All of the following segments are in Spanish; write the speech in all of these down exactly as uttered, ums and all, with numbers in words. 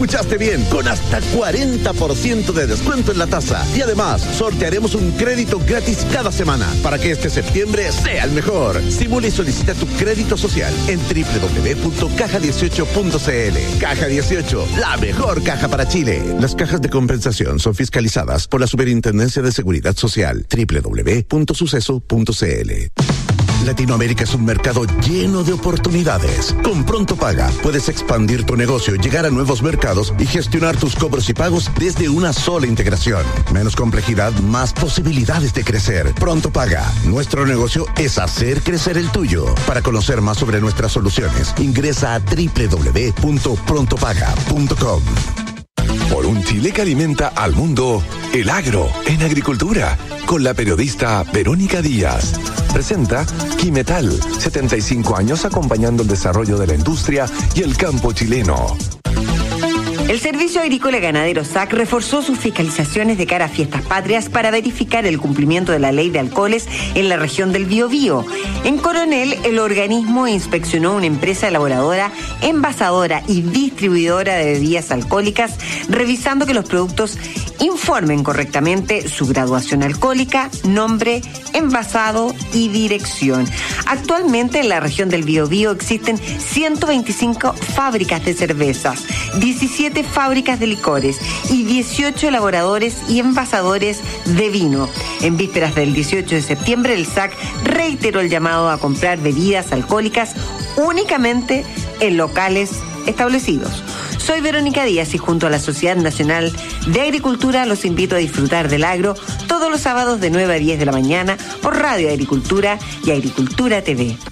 Escuchaste bien, con hasta cuarenta por ciento de descuento en la tasa. Y además, sortearemos un crédito gratis cada semana para que este septiembre sea el mejor. Simula y solicita tu crédito social en doble u doble u doble u punto caja dieciocho punto c l. Caja dieciocho, la mejor caja para Chile. Las cajas de compensación son fiscalizadas por la Superintendencia de Seguridad Social. doble u doble u doble u punto suceso punto c l. Latinoamérica es un mercado lleno de oportunidades. Con Pronto Paga puedes expandir tu negocio, llegar a nuevos mercados y gestionar tus cobros y pagos desde una sola integración. Menos complejidad, más posibilidades de crecer. Pronto Paga. Nuestro negocio es hacer crecer el tuyo. Para conocer más sobre nuestras soluciones, ingresa a doble u doble u doble u punto pronto paga punto com. Por un Chile que alimenta al mundo, el agro en agricultura, con la periodista Verónica Díaz. Presenta Quimetal, setenta y cinco años acompañando el desarrollo de la industria y el campo chileno. El Servicio Agrícola Ganadero S A C reforzó sus fiscalizaciones de cara a fiestas patrias para verificar el cumplimiento de la ley de alcoholes en la región del Biobío. En Coronel, el organismo inspeccionó una empresa elaboradora, envasadora y distribuidora de bebidas alcohólicas, revisando que los productos informen correctamente su graduación alcohólica, nombre, envasado y dirección. Actualmente en la región del Biobío existen ciento veinticinco fábricas de cervezas, diecisiete fábricas de licores y dieciocho elaboradores y envasadores de vino. En vísperas del dieciocho de septiembre, el S A C reiteró el llamado a comprar bebidas alcohólicas únicamente en locales establecidos. Soy Verónica Díaz y junto a la Sociedad Nacional de Agricultura los invito a disfrutar del agro todos los sábados de nueve a diez de la mañana por Radio Agricultura y Agricultura T V.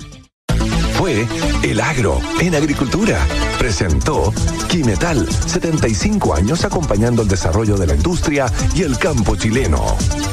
Fue El Agro en Agricultura. Presentó Quimetal, setenta y cinco años acompañando el desarrollo de la industria y el campo chileno.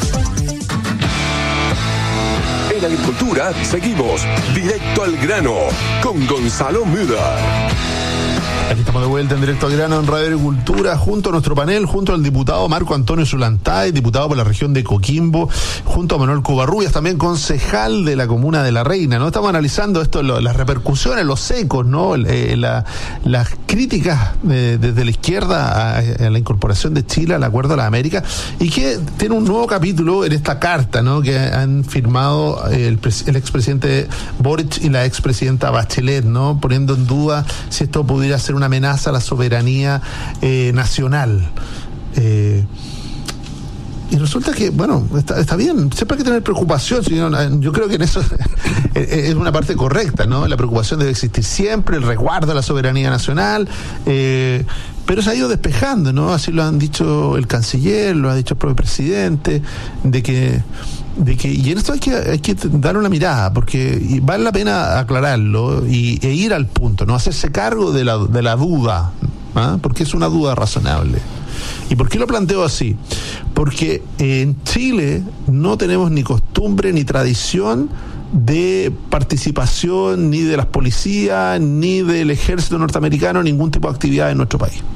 En Agricultura seguimos directo al grano con Gonzalo Müller. Aquí estamos de vuelta en Directo al Grano en Radio Agricultura, junto a nuestro panel, junto al diputado Marco Antonio Zulantay, diputado por la región de Coquimbo, junto a Manuel Covarrubias, también concejal de la comuna de La Reina, ¿no? Estamos analizando esto, lo, las repercusiones, los ecos, ¿no? Eh, la, las críticas eh, desde la izquierda a, a la incorporación de Chile al Acuerdo de las Américas, y que tiene un nuevo capítulo en esta carta, ¿no? Que han firmado el, el expresidente Boric y la expresidenta Bachelet, ¿no? Poniendo en duda si esto pudiera ser una amenaza a la soberanía eh, nacional. Eh, y resulta que, bueno, está, está bien, siempre hay que tener preocupación, sino, yo creo que en eso es una parte correcta, ¿no? La preocupación debe existir siempre, el resguardo de la soberanía nacional, eh, pero se ha ido despejando, ¿no? Así lo han dicho el canciller, lo ha dicho el propio presidente, de que de que y en esto hay que hay que dar una mirada, porque vale la pena aclararlo y, e ir al punto, no hacerse cargo de la de la duda, ¿ah? Porque es una duda razonable. ¿Y por qué lo planteo así? Porque en Chile no tenemos ni costumbre ni tradición de participación ni de las policías ni del ejército norteamericano en ningún tipo de actividad en nuestro país.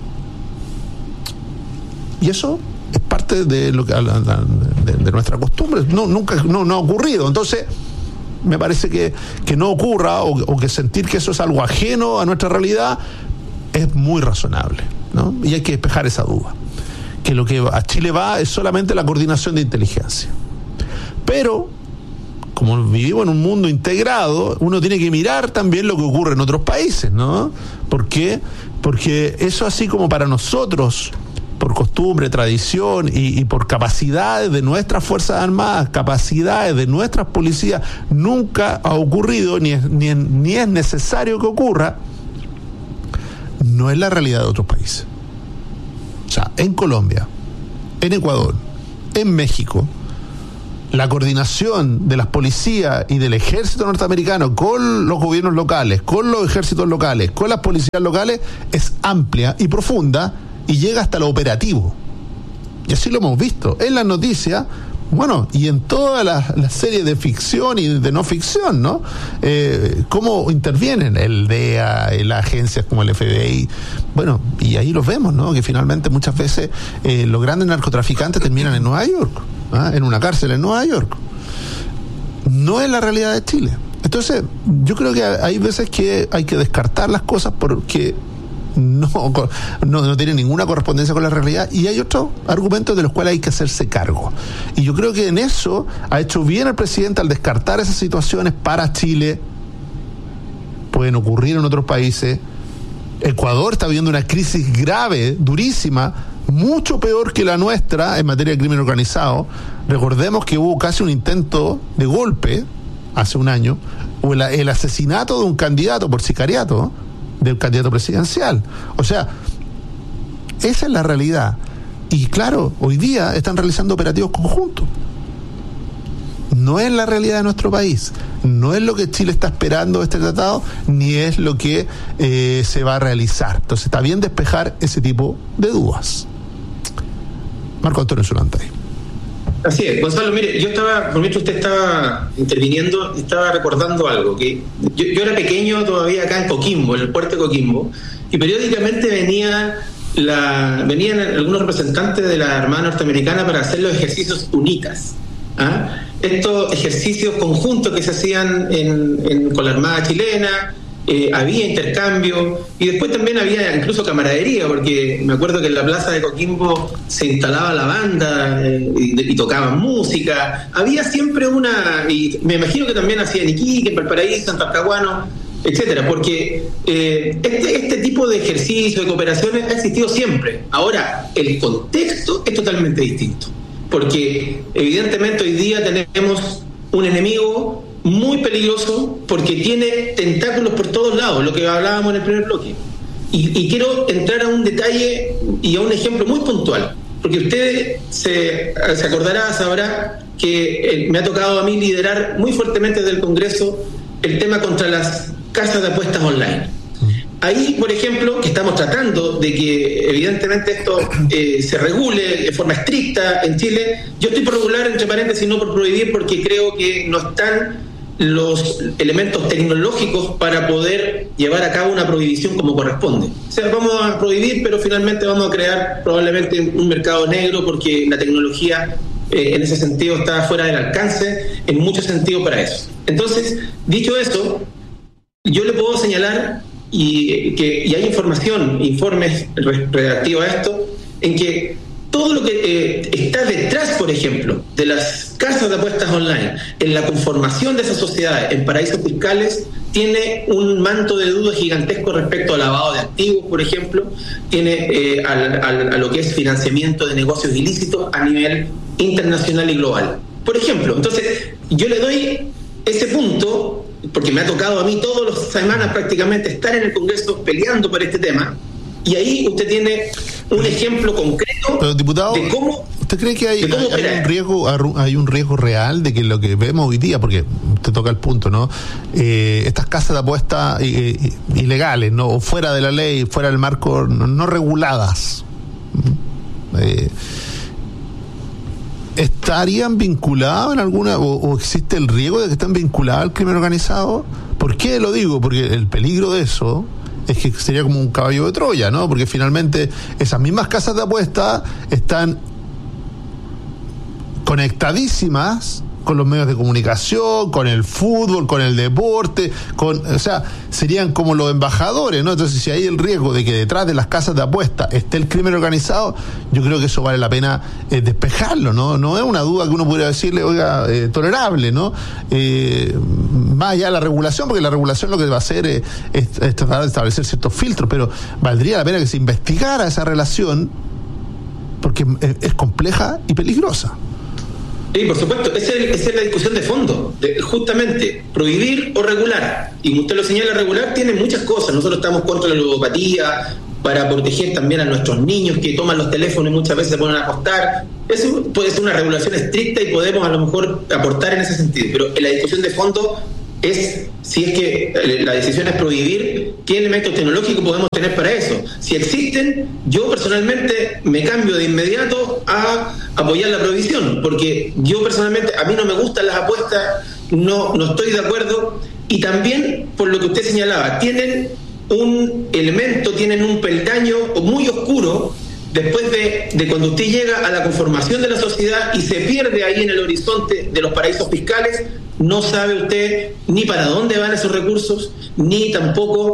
Y eso es parte de lo que de, de nuestra costumbre. No, nunca, no, no ha ocurrido. Entonces, me parece que, que no ocurra o, o que sentir que eso es algo ajeno a nuestra realidad es muy razonable, ¿no? Y hay que despejar esa duda. Que lo que a Chile va es solamente la coordinación de inteligencia. Pero, como vivimos en un mundo integrado, uno tiene que mirar también lo que ocurre en otros países, ¿no? ¿Por qué? Porque eso, así como para nosotros, por costumbre, tradición y, y por capacidades de nuestras Fuerzas Armadas, capacidades de nuestras policías, nunca ha ocurrido, ni es, ni, ni es necesario que ocurra, no es la realidad de otros países. O sea, en Colombia, en Ecuador, en México, la coordinación de las policías y del ejército norteamericano con los gobiernos locales, con los ejércitos locales, con las policías locales, es amplia y profunda y llega hasta lo operativo. Y así lo hemos visto en las noticias, bueno, y en todas las la series de ficción y de no ficción, ¿no? Eh, cómo intervienen el D E A, las agencias como el F B I, bueno, y ahí los vemos, ¿no? Que finalmente muchas veces eh, los grandes narcotraficantes terminan en Nueva York, ¿ah? En una cárcel en Nueva York. No es la realidad de Chile. Entonces, yo creo que hay veces que hay que descartar las cosas porque no, no, no tiene ninguna correspondencia con la realidad, y hay otros argumentos de los cuales hay que hacerse cargo. Y yo creo que en eso ha hecho bien el presidente al descartar esas situaciones para Chile. Pueden ocurrir en otros países. Ecuador está viviendo una crisis grave, durísima, mucho peor que la nuestra en materia de crimen organizado. Recordemos que hubo casi un intento de golpe hace un año, o el, el asesinato de un candidato por sicariato, del candidato presidencial. O sea, esa es la realidad. Y claro, hoy día están realizando operativos conjuntos. No es la realidad de nuestro país, no es lo que Chile está esperando de este tratado, ni es lo que eh, se va a realizar. Entonces está bien despejar ese tipo de dudas. Marco Antonio Zulantay. Así es, Gonzalo, mire, yo estaba, por mientras usted estaba interviniendo, estaba recordando algo, que yo, yo era pequeño todavía acá en Coquimbo, en el puerto de Coquimbo, y periódicamente venía la, venían algunos representantes de la Armada Norteamericana para hacer los ejercicios UNITAS. ¿Ah? Estos ejercicios conjuntos que se hacían en, en, con la Armada chilena, eh, había intercambio, y después también había incluso camaradería, porque me acuerdo que en la plaza de Coquimbo se instalaba la banda eh, y, y tocaban música, había siempre una, y me imagino que también hacían Iquique, en Valparaíso, en Talcahuano, etcétera, porque eh, este, este tipo de ejercicio, de cooperaciones ha existido siempre. Ahora, el contexto es totalmente distinto, porque evidentemente hoy día tenemos un enemigo muy peligroso porque tiene tentáculos por todos lados, lo que hablábamos en el primer bloque. Y, y quiero entrar a un detalle y a un ejemplo muy puntual, porque usted se, se acordará, sabrá que eh, me ha tocado a mí liderar muy fuertemente desde el Congreso el tema contra las casas de apuestas online. Ahí, por ejemplo, que estamos tratando de que evidentemente esto eh, se regule de forma estricta en Chile. Yo estoy por regular, entre paréntesis, no por prohibir, porque creo que no están los elementos tecnológicos para poder llevar a cabo una prohibición como corresponde. O sea, vamos a prohibir, pero finalmente vamos a crear probablemente un mercado negro, porque la tecnología eh, en ese sentido está fuera del alcance, en muchos sentidos para eso. Entonces, dicho eso, yo le puedo señalar y que y hay información, informes relativos a esto, en que todo lo que eh, está detrás, por ejemplo, de las casas de apuestas online, en la conformación de esas sociedades en paraísos fiscales, tiene un manto de duda gigantesco respecto al lavado de activos, por ejemplo, tiene eh, al, al, a lo que es financiamiento de negocios ilícitos a nivel internacional y global. Por ejemplo, entonces yo le doy ese punto, porque me ha tocado a mí todas las semanas prácticamente estar en el Congreso peleando por este tema, y ahí usted tiene un ejemplo concreto. Pero, diputado, de cómo ¿usted cree que hay, hay, hay un riesgo hay un riesgo real de que lo que vemos hoy día, porque usted toca el punto, ¿no? Eh, estas casas de apuestas eh, ilegales, ¿no? O fuera de la ley, fuera del marco, no, no reguladas, eh, ¿estarían vinculados en alguna, o, o existe el riesgo de que estén vinculados al crimen organizado? ¿Por qué lo digo? Porque el peligro de eso es que sería como un caballo de Troya, ¿no? Porque finalmente esas mismas casas de apuestas están conectadísimas con los medios de comunicación, con el fútbol, con el deporte, con, o sea, serían como los embajadores, ¿no? Entonces, si hay el riesgo de que detrás de las casas de apuestas esté el crimen organizado, yo creo que eso vale la pena eh, despejarlo, ¿no? No es una duda que uno pudiera decirle, oiga, eh, tolerable, ¿no? Eh, más allá de la regulación, porque la regulación lo que va a hacer es, es, es tratar de establecer ciertos filtros, pero valdría la pena que se investigara esa relación, porque es, es compleja y peligrosa. Sí, por supuesto, esa es, esa es la discusión de fondo, de, justamente, prohibir o regular. Y como usted lo señala, regular tiene muchas cosas. Nosotros estamos contra la ludopatía, para proteger también a nuestros niños que toman los teléfonos y muchas veces se ponen a apostar. Eso puede ser una regulación estricta y podemos a lo mejor aportar en ese sentido. Pero en la discusión de fondo es si es que la decisión es prohibir, ¿qué elementos tecnológicos podemos tener para eso? Si existen, yo personalmente me cambio de inmediato a apoyar la prohibición, porque yo personalmente, a mí no me gustan las apuestas, no, no estoy de acuerdo, y también, por lo que usted señalaba, tienen un elemento, tienen un peldaño muy oscuro después de, de cuando usted llega a la conformación de la sociedad y se pierde ahí en el horizonte de los paraísos fiscales. No sabe usted ni para dónde van esos recursos, ni tampoco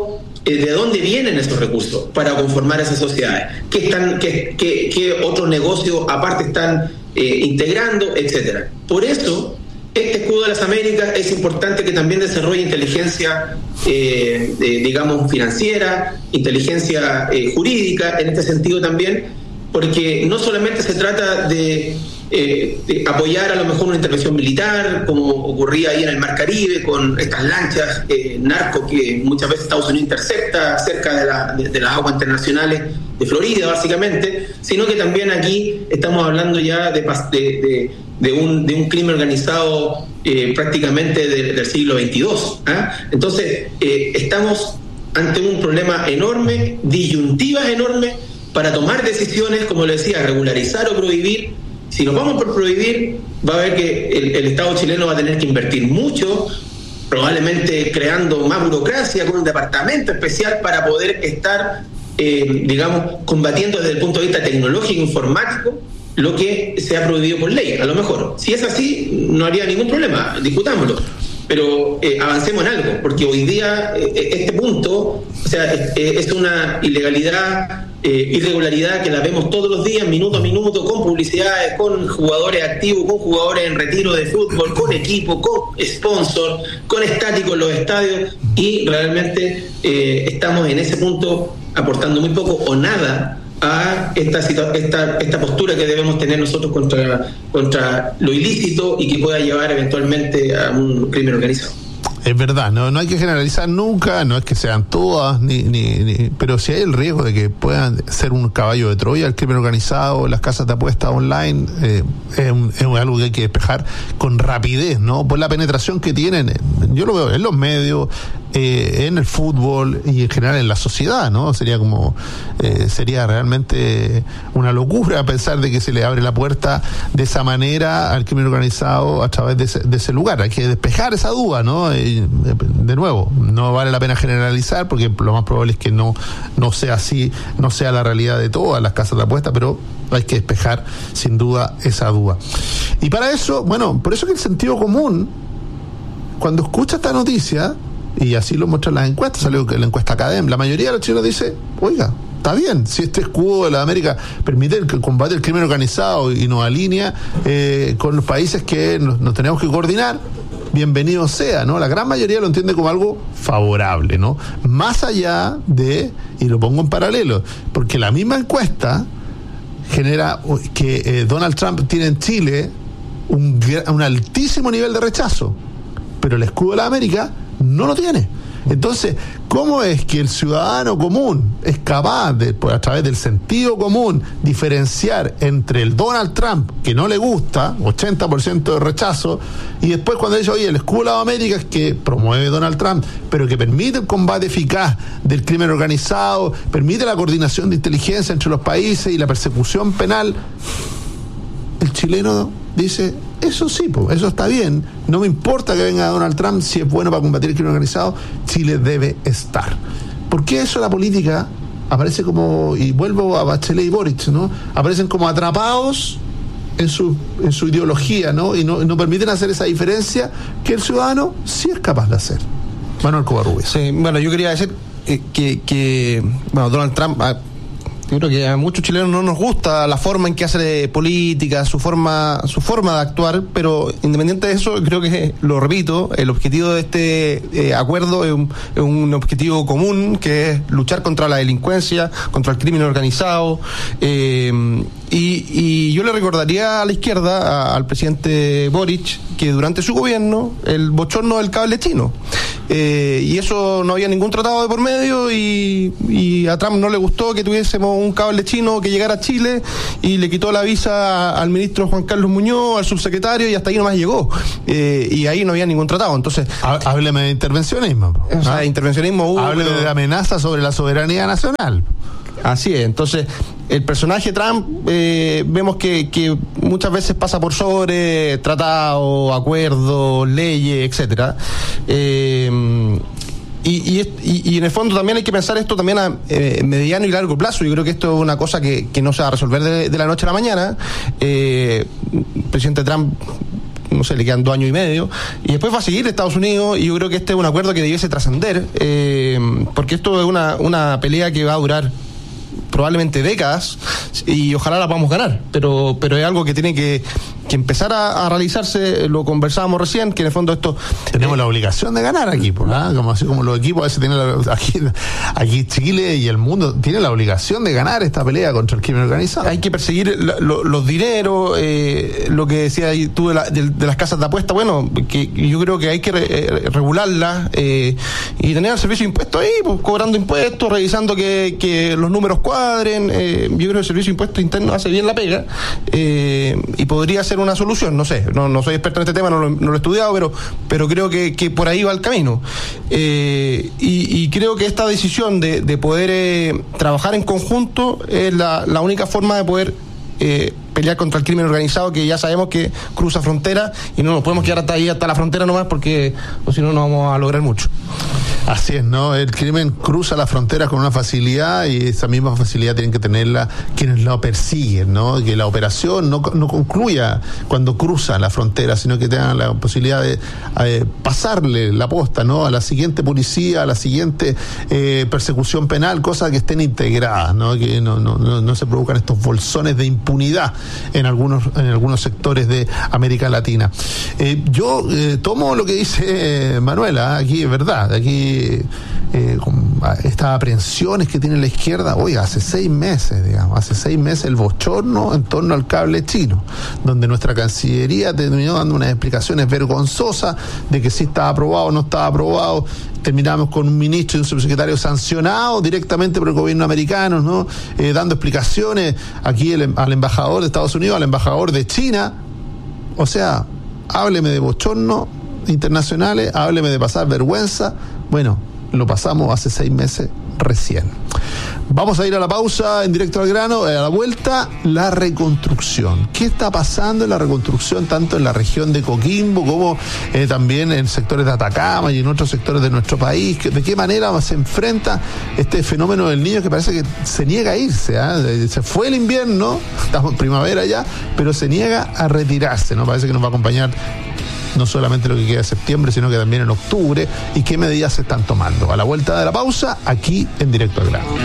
eh, de dónde vienen esos recursos para conformar esas sociedades, qué, están, qué, qué, qué otros negocios aparte están eh, integrando, etcétera. Por eso, este escudo de las Américas es importante que también desarrolle inteligencia, eh, eh, digamos, financiera, inteligencia eh, jurídica, en este sentido también, porque no solamente se trata de, eh, de apoyar a lo mejor una intervención militar, como ocurría ahí en el Mar Caribe, con estas lanchas eh, narco que muchas veces Estados Unidos intercepta cerca de, la, de, de las aguas internacionales de Florida, básicamente, sino que también aquí estamos hablando ya de... de, de de un, de un crimen organizado eh, prácticamente de, del siglo veintidós. ¿eh? Entonces, eh, estamos ante un problema enorme, disyuntivas enormes, para tomar decisiones, como le decía, regularizar o prohibir. Si nos vamos por prohibir, va a ver que el, el Estado chileno va a tener que invertir mucho, probablemente creando más burocracia, con un departamento especial para poder estar, eh, digamos, combatiendo desde el punto de vista tecnológico, informático, lo que se ha prohibido por ley. A lo mejor, si es así, no haría ningún problema, discutámoslo, pero eh, avancemos en algo, porque hoy día eh, este punto, o sea, es, es una ilegalidad, eh, irregularidad que la vemos todos los días, minuto a minuto, con publicidades, con jugadores activos, con jugadores en retiro de fútbol, con equipo, con sponsor, con estáticos en los estadios, y realmente eh, estamos en ese punto aportando muy poco o nada a esta, esta, esta postura que debemos tener nosotros contra, contra lo ilícito y que pueda llevar eventualmente a un crimen organizado. Es verdad, no, no hay que generalizar nunca, no es que sean todas, ni, ni, ni, pero si hay el riesgo de que puedan ser un caballo de Troya el crimen organizado, las casas de apuestas online, eh, es, un, es algo que hay que despejar con rapidez, ¿no? Por la penetración que tienen, yo lo veo en los medios, eh, en el fútbol y en general en la sociedad, ¿no? Sería como, eh, sería realmente una locura pensar de que se le abre la puerta de esa manera al crimen organizado a través de ese, de ese lugar. Hay que despejar esa duda, ¿no? Y, de nuevo, no vale la pena generalizar porque lo más probable es que no, no sea así, no sea la realidad de todas las casas de apuestas, pero hay que despejar sin duda esa duda. Y para eso, bueno, por eso que el sentido común, cuando escucha esta noticia, y así lo muestran las encuestas, salió la encuesta Academ, la mayoría de los chilenos dice, oiga, está bien, si este escudo de la América permite el combate del crimen organizado y nos alinea eh, con los países que nos, nos tenemos que coordinar, bienvenido sea, ¿no? La gran mayoría lo entiende como algo favorable, ¿no? Más allá de, y lo pongo en paralelo, porque la misma encuesta genera que eh, Donald Trump tiene en Chile un, un altísimo nivel de rechazo, pero el escudo de la América no lo tiene. Entonces, ¿cómo es que el ciudadano común es capaz de, pues, a través del sentido común, diferenciar entre el Donald Trump, que no le gusta, ochenta por ciento de rechazo, y después cuando dice, oye, el escudo de la América es que promueve Donald Trump, pero que permite el combate eficaz del crimen organizado, permite la coordinación de inteligencia entre los países y la persecución penal? El chileno dice, eso sí, pues, eso está bien, no me importa que venga Donald Trump, si es bueno para combatir el crimen organizado, Chile debe estar. ¿Por qué eso la política aparece como, y vuelvo a Bachelet y Boric, ¿no? Aparecen como atrapados en su, en su ideología, ¿no? Y no, no permiten hacer esa diferencia que el ciudadano sí es capaz de hacer. Manuel Covarrubias. Sí, bueno, yo quería decir eh, que, que, bueno, Donald Trump... Ah, yo creo que a muchos chilenos no nos gusta la forma en que hace política, su forma, su forma de actuar, pero independiente de eso, creo que, lo repito, el objetivo de este eh, acuerdo es un, es un objetivo común, que es luchar contra la delincuencia, contra el crimen organizado, eh, y, y yo le recordaría a la izquierda, a, al presidente Boric, que durante su gobierno, el bochorno del cable chino, eh, y eso no había ningún tratado de por medio, y, y a Trump no le gustó que tuviésemos un cable chino que llegara a Chile, y le quitó la visa al ministro Juan Carlos Muñoz, al subsecretario, y hasta ahí nomás llegó, eh, y ahí no había ningún tratado. Entonces, hábleme de intervencionismo. O sea, ¿ah? intervencionismo hubo, hábleme pero... de amenaza sobre la soberanía nacional. Así es. Entonces, el personaje Trump, eh, vemos que, que muchas veces pasa por sobre tratados, acuerdos, leyes, etcétera. Eh, Y, y, y en el fondo también hay que pensar esto también a eh, mediano y largo plazo. Yo creo que esto es una cosa que, que no se va a resolver de, de la noche a la mañana. Eh, el presidente Trump no sé, le quedan dos años y medio, y después va a seguir Estados Unidos, y yo creo que este es un acuerdo que debiese trascender, eh, porque esto es una, una pelea que va a durar probablemente décadas, y ojalá la podamos ganar, pero pero es algo que tiene que, que empezar a, a realizarse. Lo conversábamos recién, que en el fondo esto tenemos eh, la obligación de ganar aquí, ¿no? Como así como los equipos a veces tienen la, aquí, aquí Chile y el mundo tienen la obligación de ganar esta pelea contra el crimen organizado. Hay que perseguir la, lo, los dineros, eh, lo que decía ahí tú de, la, de, de las casas de apuesta, bueno, que yo creo que hay que re, eh, regularlas eh, y tener el servicio de impuestos ahí, pues, cobrando impuestos, revisando que, que los números cuadren. Eh, yo creo que el servicio de impuestos internos hace bien la pega, eh, y podría ser una solución, no sé, no, no soy experto en este tema, no lo, no lo he estudiado, pero, pero creo que, que por ahí va el camino. Eh, y, y creo que esta decisión de, de poder eh, trabajar en conjunto es la, la única forma de poder eh, pelear contra el crimen organizado, que ya sabemos que cruza frontera, y no nos podemos quedar hasta ahí, hasta la frontera nomás, porque o si no, no vamos a lograr mucho. Así es, ¿no? El crimen cruza las fronteras con una facilidad, y esa misma facilidad tienen que tenerla quienes lo persiguen, ¿no? Que la operación no, no concluya cuando cruza la frontera, sino que tengan la posibilidad de eh, pasarle la posta, ¿no? A la siguiente policía, a la siguiente eh, persecución penal, cosas que estén integradas, ¿no? Que no, no, no, no se produzcan estos bolsones de impunidad en algunos, en algunos sectores de América Latina. Eh, yo eh, tomo lo que dice eh, Manuela, aquí es verdad, aquí Eh, con estas aprehensiones que tiene la izquierda, oiga, hace seis meses, digamos, hace seis meses el bochorno en torno al cable chino, donde nuestra Cancillería terminó dando unas explicaciones vergonzosas de que si estaba aprobado o no estaba aprobado. Terminamos con un ministro y un subsecretario sancionados directamente por el gobierno americano, ¿no? Eh, dando explicaciones aquí el, al embajador de Estados Unidos, al embajador de China. O sea, hábleme de bochorno internacionales, hábleme de pasar vergüenza. Bueno, lo pasamos hace seis meses recién. Vamos a ir a la pausa, en directo al grano, a la vuelta, la reconstrucción. ¿Qué está pasando en la reconstrucción, tanto en la región de Coquimbo como eh, también en sectores de Atacama y en otros sectores de nuestro país? ¿De qué manera se enfrenta este fenómeno del niño que parece que se niega a irse? ¿eh? Se fue el invierno, estamos en primavera ya, pero se niega a retirarse, ¿no? Parece que nos va a acompañar no solamente lo que queda de septiembre, sino que también en octubre, y qué medidas se están tomando. A la vuelta de la pausa, aquí en Directo al Grano.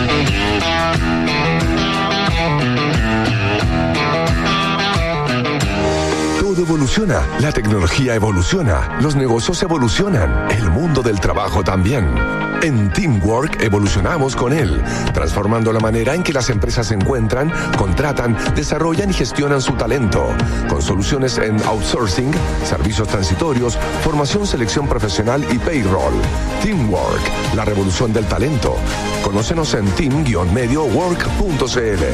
Todo evoluciona, la tecnología evoluciona, los negocios evolucionan, el mundo del trabajo también. En Teamwork evolucionamos con él, transformando la manera en que las empresas se encuentran, contratan, desarrollan y gestionan su talento, con soluciones en outsourcing, servicios transitorios, formación, selección profesional y payroll. Teamwork, la revolución del talento. Conócenos en team guion medio work punto c l.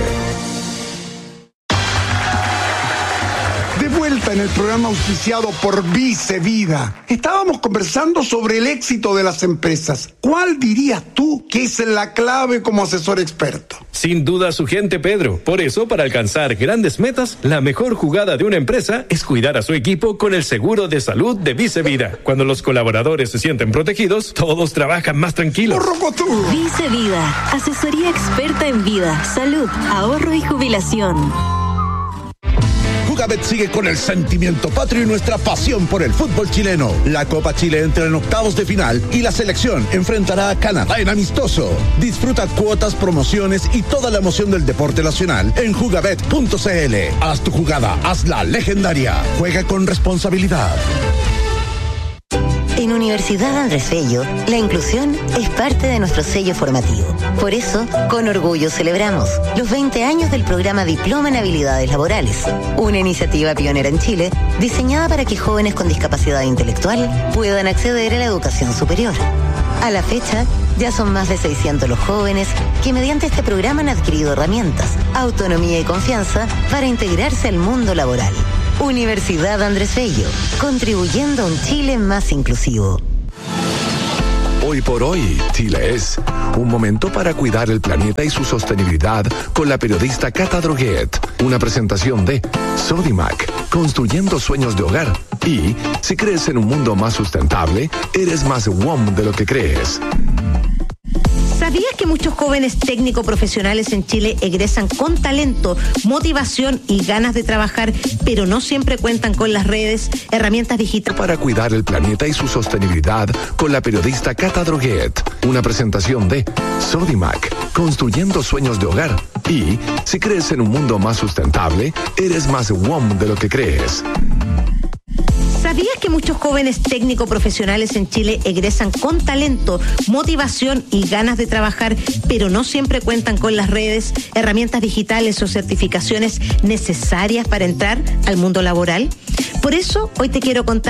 De vuelta en el programa auspiciado por Vice Vida. Estábamos conversando sobre el éxito de las empresas. ¿Cuál dirías tú que es la clave como asesor experto? Sin duda su gente, Pedro. Por eso, para alcanzar grandes metas, la mejor jugada de una empresa es cuidar a su equipo con el seguro de salud de Vice Vida. Cuando los colaboradores se sienten protegidos, todos trabajan más tranquilos. Vice Vida, asesoría experta en vida, salud, ahorro y jubilación. Jugabet sigue con el sentimiento patrio y nuestra pasión por el fútbol chileno. La Copa Chile entra en octavos de final y la selección enfrentará a Canadá en amistoso. Disfruta cuotas, promociones y toda la emoción del deporte nacional en jugabet punto c l. Haz tu jugada, hazla legendaria. Juega con responsabilidad. En Universidad Andrés Bello, la inclusión es parte de nuestro sello formativo. Por eso, con orgullo celebramos los veinte años del programa Diploma en Habilidades Laborales, una iniciativa pionera en Chile diseñada para que jóvenes con discapacidad intelectual puedan acceder a la educación superior. A la fecha, ya son más de seiscientos los jóvenes que mediante este programa han adquirido herramientas, autonomía y confianza para integrarse al mundo laboral. Universidad Andrés Bello, contribuyendo a un Chile más inclusivo. Hoy por hoy, Chile es un momento para cuidar el planeta y su sostenibilidad con la periodista Cata Droguet. Una presentación de Sodimac, construyendo sueños de hogar. Y si crees en un mundo más sustentable, eres más W O M de lo que crees. ¿Sabías ¿Sabías que muchos jóvenes técnico profesionales en Chile egresan con talento, motivación y ganas de trabajar, pero no siempre cuentan con las redes, herramientas digitales? Para cuidar el planeta y su sostenibilidad, con la periodista Cata Droguet. Una presentación de Sodimac, construyendo sueños de hogar. Y si crees en un mundo más sustentable, eres más W O M de lo que crees. ¿Sabías que muchos jóvenes técnico profesionales en Chile egresan con talento, motivación y ganas de trabajar, pero no siempre cuentan con las redes, herramientas digitales o certificaciones necesarias para entrar al mundo laboral? Por eso, hoy te quiero contar